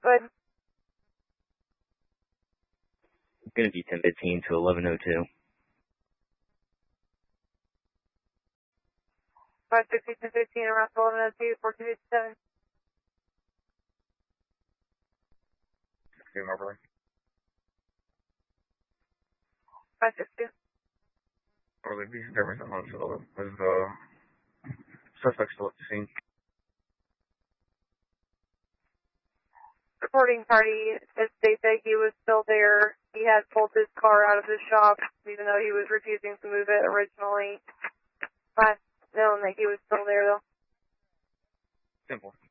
Good. Going to be 10:15 to 11:02. 560, 1015, around 1102, 4257. Okay, Moberly. 560. Moberly, be service on Huntsville. Is the suspect still at the scene? Reporting party states that he was still there. He had pulled his car out of the shop, even though he was refusing to move it originally. But knowing that he was still there, though. Simple.